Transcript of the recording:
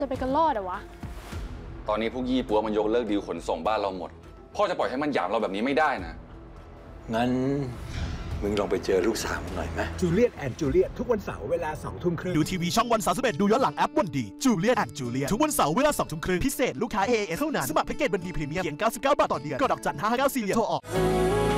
จะไปกันรอดเหรอวะตอนนี้พวกยี่ปัวมันยกเลิกดีลขนส่งบ้านเราหมดพ่อจะปล่อยให้มันหยามเราแบบนี้ไม่ได้นะงั้นมึงลองไปเจอลูกสาวหน่อยไหมจูเลียตแอนด์จูเลียตทุกวันเสาร์เวลา 20:30 ดูทีวีช่องวัน31ดูย้อนหลังแอปวันดีจูเลียตแอนด์จูเลียตทุกวันเสาร์เวลา 20:30พิเศษลูกค้า AAS เท่านั้นสมัครแพ็กเกจวันดีพรีเมียมเพียง99 บาทต่อเดือนกดดอกจัน 559 4 เหรียญโทรออก